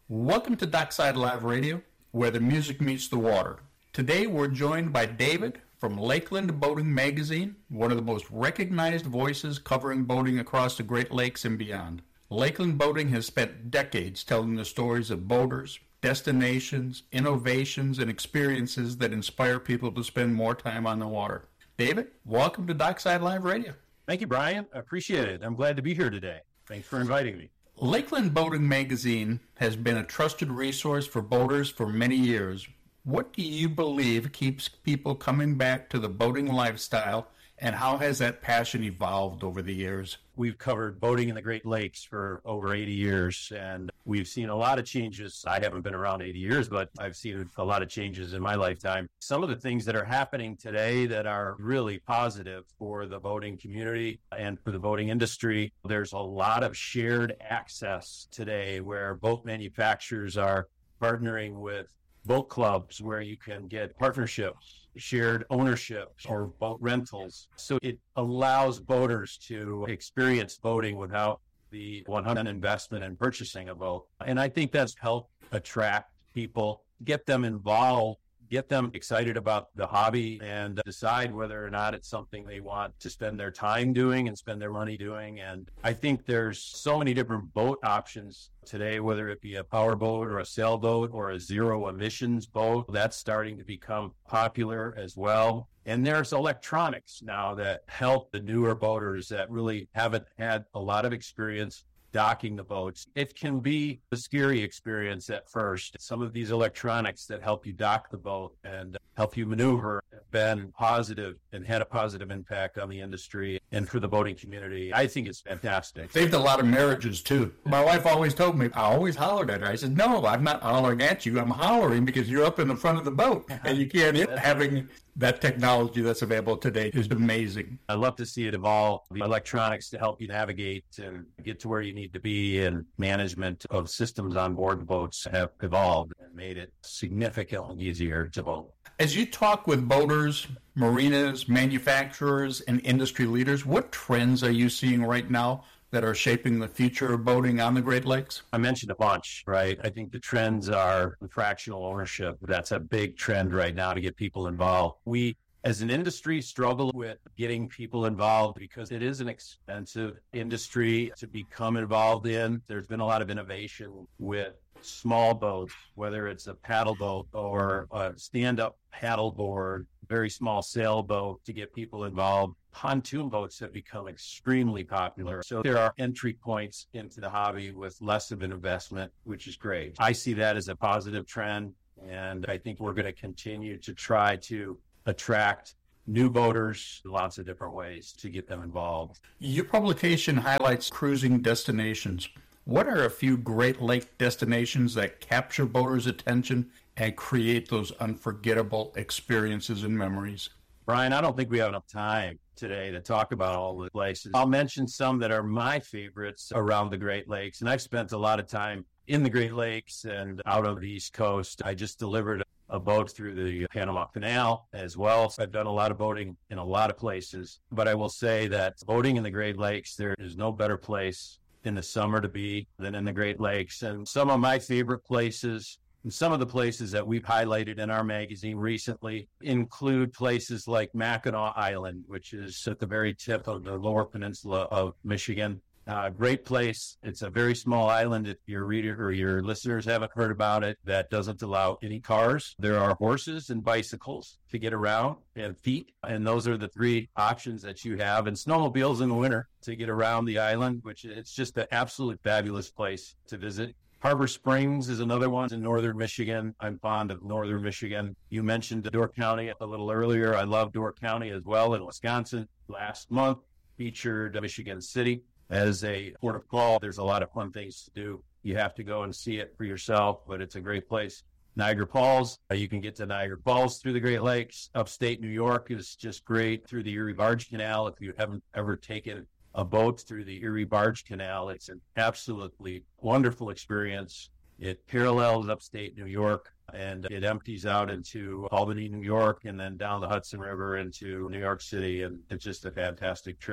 Welcome to Dockside Live Radio, where the music meets the water. Today we're joined by David from Lakeland Boating Magazine, one of the most recognized voices covering boating across the Great Lakes and beyond. Lakeland Boating has spent decades telling the stories of boaters, destinations, innovations, and experiences that inspire people to spend more time on the water. David, welcome to Dockside Live Radio. Thank you, Brian. I appreciate it. I'm glad to be here today. Thanks for inviting me. Lakeland Boating Magazine has been a trusted resource for boaters for many years. What do you believe keeps people coming back to the boating lifestyle, and how has that passion evolved over the years? We've covered boating in the Great Lakes for over 80 years, and we've seen a lot of changes. I haven't been around 80 years, but I've seen a lot of changes in my lifetime. Some of the things that are happening today that are really positive for the boating community and for the boating industry, there's a lot of shared access today where boat manufacturers are partnering with boat clubs where you can get partnerships, shared ownership, or boat rentals. So it allows boaters to experience boating without the 100% investment in purchasing a boat. And I think that's helped attract people, get them involved, get them excited about the hobby, and decide whether or not it's something they want to spend their time doing and spend their money doing. And I think there's so many different boat options today, whether it be a power boat or a sailboat or a zero emissions boat. That's starting to become popular as well. And there's electronics now that help the newer boaters that really haven't had a lot of experience docking the boats. It can be a scary experience at first. Some of these electronics that help you dock the boat and help you maneuver have been positive and had a positive impact on the industry and for the boating community. I think it's fantastic. Saved a lot of marriages, too. My wife always told me, I always hollered at her. I said, no, I'm not hollering at you. I'm hollering because you're up in the front of the boat and you can't hit. Having that technology that's available today is amazing. I love to see it evolve. The electronics to help you navigate and get to where you need to be, and management of systems on board the boats have evolved and made it significantly easier to boat. As you talk with boaters, marinas, manufacturers, and industry leaders, what trends are you seeing right now that are shaping the future of boating on the Great Lakes? I mentioned a bunch, right? I think the trends are fractional ownership. That's a big trend right now to get people involved. We, as an industry, struggle with getting people involved because it is an expensive industry to become involved in. There's been a lot of innovation with small boats, whether it's a paddle boat or a stand-up paddle board, very small sailboat to get people involved. Pontoon boats have become extremely popular. So there are entry points into the hobby with less of an investment, which is great. I see that as a positive trend, and I think we're going to continue to try to attract new boaters in lots of different ways to get them involved. Your publication highlights cruising destinations. What are a few Great Lake destinations that capture boaters' attention and create those unforgettable experiences and memories? Brian, I don't think we have enough time today to talk about all the places. I'll mention some that are my favorites around the Great Lakes, and I've spent a lot of time in the Great Lakes and out on the East Coast. I just delivered a boat through the Panama Canal as well. So I've done a lot of boating in a lot of places, but I will say that boating in the Great Lakes, there is no better place in the summer to be than in the Great Lakes. And some of my favorite places, and some of the places that we've highlighted in our magazine recently, include places like Mackinac Island, which is at the very tip of the lower peninsula of Michigan. Great place. It's a very small island. If your reader or your listeners haven't heard about it, that doesn't allow any cars. There are horses and bicycles to get around, and feet. And those are the three options that you have. And snowmobiles in the winter to get around the island, which it's just an absolutely fabulous place to visit. Harbor Springs is another one in northern Michigan. I'm fond of northern Michigan. You mentioned Door County a little earlier. I love Door County as well in Wisconsin. Last month featured Michigan City as a port of call. There's a lot of fun things to do. You have to go and see it for yourself, but it's a great place. Niagara Falls, you can get to Niagara Falls through the Great Lakes. Upstate New York is just great through the Erie Barge Canal. If you haven't ever taken a boat through the Erie Barge Canal, it's an absolutely wonderful experience. It parallels upstate New York, and it empties out into Albany, New York, and then down the Hudson River into New York City, and it's just a fantastic trip.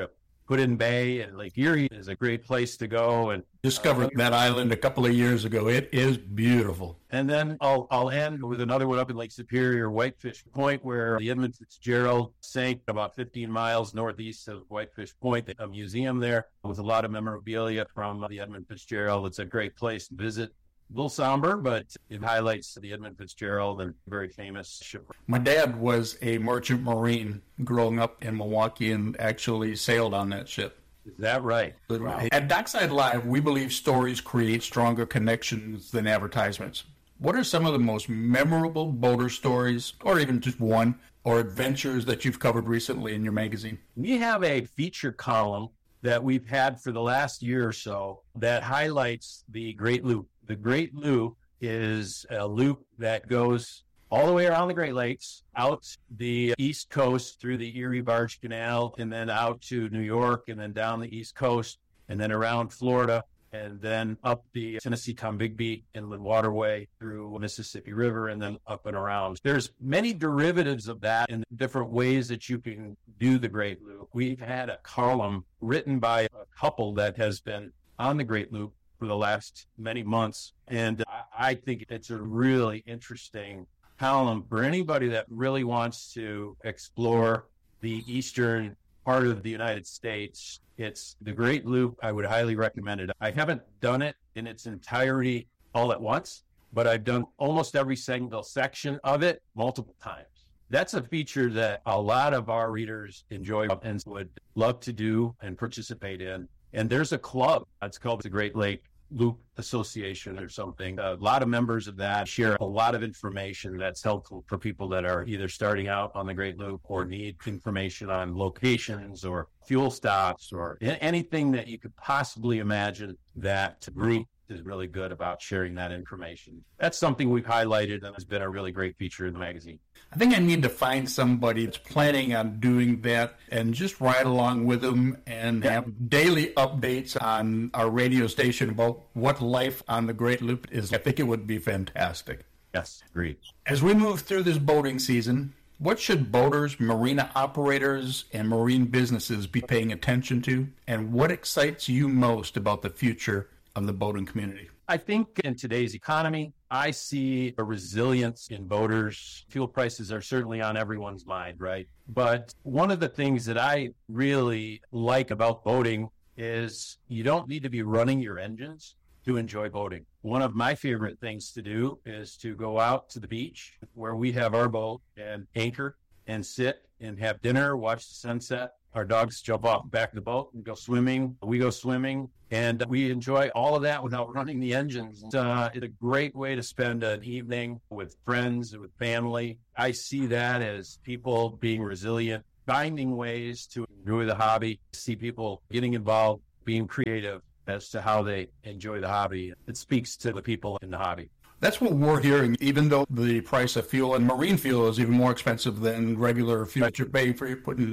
Put-in Bay and Lake Erie is a great place to go. And discovered that island a couple of years ago. It is beautiful. And then I'll end with another one up in Lake Superior, Whitefish Point, where the Edmund Fitzgerald sank about 15 miles northeast of Whitefish Point. They have a museum there with a lot of memorabilia from the Edmund Fitzgerald. It's a great place to visit. A little somber, but it highlights the Edmund Fitzgerald and very famous shipwreck. My dad was a merchant marine growing up in Milwaukee and actually sailed on that ship. Is that right? Wow. At Dockside Live, we believe stories create stronger connections than advertisements. What are some of the most memorable boater stories, or even just one, or adventures that you've covered recently in your magazine? We have a feature column that we've had for the last year or so that highlights the Great Loop. The Great Loop is a loop that goes all the way around the Great Lakes, out the East Coast through the Erie Barge Canal, and then out to New York, and then down the East Coast, and then around Florida, and then up the Tennessee-Tombigbee Inland Waterway through Mississippi River, and then up and around. There's many derivatives of that in different ways that you can do the Great Loop. We've had a column written by a couple that has been on the Great Loop for the last many months, and I think it's a really interesting column for anybody that really wants to explore the eastern part of the United States. It's the Great Loop. I would highly recommend it. I haven't done it in its entirety all at once, but I've done almost every single section of it multiple times. That's a feature that a lot of our readers enjoy and would love to do and participate in. And there's a club. It's called the Great Lake Loop Association or something. A lot of members of that share a lot of information that's helpful for people that are either starting out on the Great Loop or need information on locations or fuel stops or anything that you could possibly imagine. That group is really good about sharing that information. That's something we've highlighted and has been a really great feature in the magazine. I think I need to find somebody that's planning on doing that and just ride along with them and have daily updates on our radio station about what life on the Great Loop is. I think it would be fantastic. Yes, agreed. As we move through this boating season, what should boaters, marina operators, and marine businesses be paying attention to? And what excites you most about the future of the boating community? I think in today's economy, I see a resilience in boaters. Fuel prices are certainly on everyone's mind, right? But one of the things that I really like about boating is you don't need to be running your engines to enjoy boating. One of my favorite things to do is to go out to the beach where we have our boat and anchor and sit and have dinner, watch the sunset. Our dogs jump off the back of the boat and go swimming. We go swimming, and we enjoy all of that without running the engines. It's a great way to spend an evening with friends and with family. I see that as people being resilient, finding ways to enjoy the hobby. I see people getting involved, being creative as to how they enjoy the hobby. It speaks to the people in the hobby. That's what we're hearing, even though the price of fuel and marine fuel is even more expensive than regular fuel that you're paying for putting